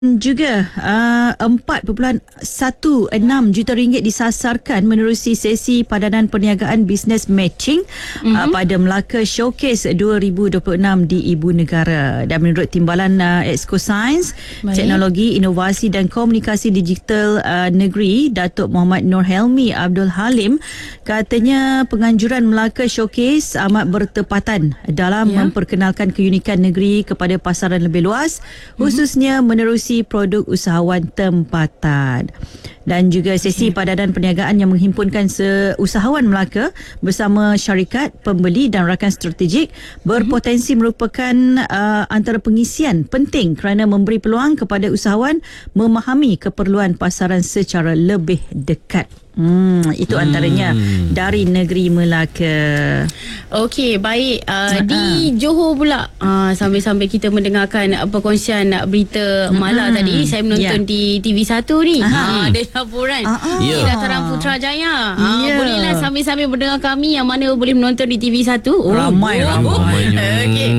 Juga 4.16 juta ringgit disasarkan menerusi sesi padanan perniagaan bisnes matching pada Melaka Showcase 2026 di Ibu Negara. Dan menurut Timbalan Exco Sains, Teknologi, Inovasi dan Komunikasi Digital Negeri, Datuk Muhammad Nur Helmi Abdul Halim, katanya penganjuran Melaka Showcase amat bertepatan dalam memperkenalkan keunikan negeri kepada pasaran lebih luas, khususnya menerusi produk usahawan tempatan. Dan juga sesi padanan perniagaan yang menghimpunkan usahawan Melaka bersama syarikat, pembeli dan rakan strategik berpotensi merupakan antara pengisian penting kerana memberi peluang kepada usahawan memahami keperluan pasaran secara lebih dekat. Itu antaranya dari negeri Melaka. Okey, baik. Di Johor pula, sambil-sambil kita mendengarkan perkongsian berita malam tadi, saya menonton di TV1 ni. Ada laporan di dataran Putrajaya. Bolehlah sambil-sambil mendengar kami yang mana boleh menonton di TV1. Ramai. Okey.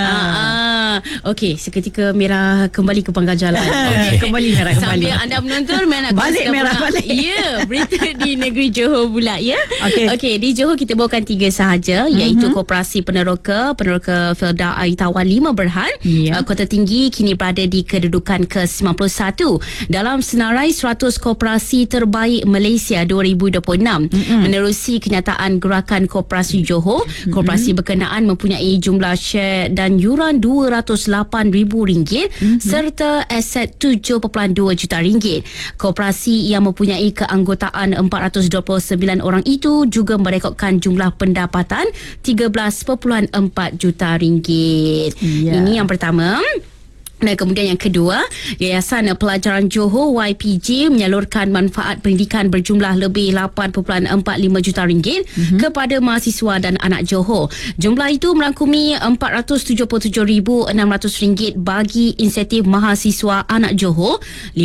Okey, seketika Merah kembali ke pangkal jalan. Kembali Merah kembali. Sambil anda menonton, Merah nak balik Merah balik. Ya, berita di negeri Johor pula ya. Okey, di Johor kita bawakan 3 sahaja, iaitu Koperasi Peneroka Felda Air Tawar 5 Berhad, Kota Tinggi kini berada di kedudukan ke-91 dalam senarai 100 koperasi terbaik Malaysia 2026. Menerusi kenyataan Gerakan Koperasi Johor, koperasi berkenaan mempunyai jumlah share dan yuran RM208,000 serta aset RM7.2 juta. Koperasi yang mempunyai keanggotaan 429 orang itu juga merekodkan jumlah pendapatan RM13.4 juta. Ini yang pertama. Dan kemudian yang kedua, Yayasan Pelajaran Johor YPJ menyalurkan manfaat pendidikan berjumlah lebih RM8.45 juta kepada mahasiswa dan anak Johor. Jumlah itu merangkumi RM477,600 bagi insentif mahasiswa anak Johor,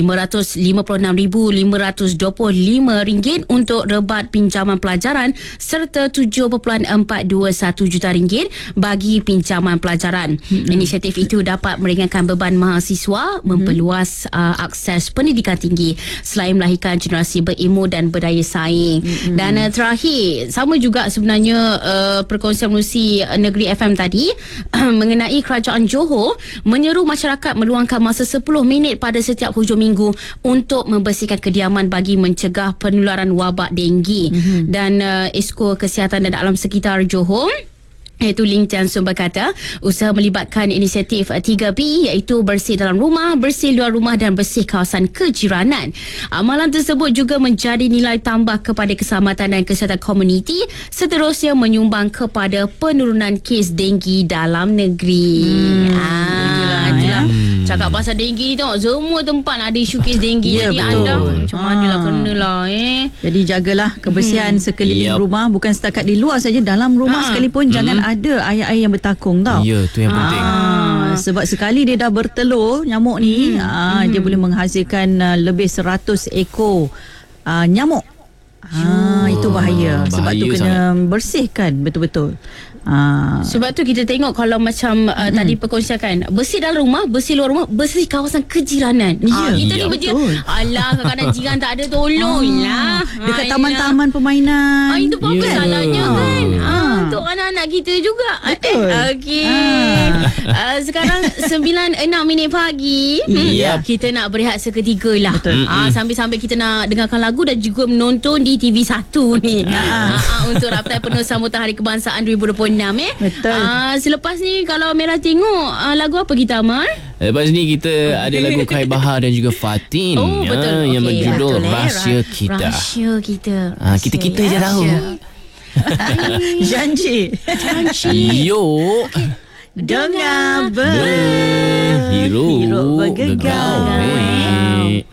RM556,525 untuk rebat pinjaman pelajaran serta RM7.421 juta bagi pinjaman pelajaran. Inisiatif itu dapat meringankan beban mahasiswa, memperluas akses pendidikan tinggi selain melahirkan generasi berilmu dan berdaya saing. Dan terakhir, sama juga sebenarnya perkongsian menerusi Negeri FM tadi mengenai Kerajaan Johor menyeru masyarakat meluangkan masa 10 minit pada setiap hujung minggu untuk membersihkan kediaman bagi mencegah penularan wabak denggi. Dan Esko Kesihatan dan Alam Sekitar Johor iaitu Ling Tiansun berkata, usaha melibatkan inisiatif 3B iaitu bersih dalam rumah, bersih luar rumah dan bersih kawasan kejiranan. Amalan tersebut juga menjadi nilai tambah kepada keselamatan dan kesihatan komuniti, seterusnya menyumbang kepada penurunan kes denggi dalam negeri. Cakap pasal denggi ni tengok, semua tempat ada isu kes denggi. Jadi anda macam mana lah kenalah Jadi jagalah kebersihan sekeliling rumah, bukan setakat di luar saja, dalam rumah sekalipun jangan ada air-air yang bertakung tau. Ya, tu yang penting. Sebab sekali dia dah bertelur nyamuk ni, dia boleh menghasilkan lebih 100 ekor nyamuk. Itu bahaya. Sebab tu kena bersihkan betul-betul. Sebab tu kita tengok kalau macam tadi perkongsian kan, bersih dalam rumah, bersih luar rumah, bersih kawasan kejiranan. Kita ni alah, kadang-kadang jiran tak ada, tolonglah dekat taman-taman permainan. Itu apa salahnya kan? Untuk anak-anak kita juga. Okey. Sekarang 9:06 pagi. Kita nak berehat seketika lah. Sambil-sambil kita nak dengarkan lagu dan juga menonton di TV1 ni. Untuk raptai penuh sambutan Hari Kebangsaan 2026. Betul. Selepas ni kalau Merah tengok lagu apa kita, Amar? Lepas ni kita ada lagu Kai Bahar dan juga Fatin. Betul. Yang berjudul Rahsia Kita. Rahsia Kita. Kita je tahu. Janji. Yo. Dengar Hirup bergegar.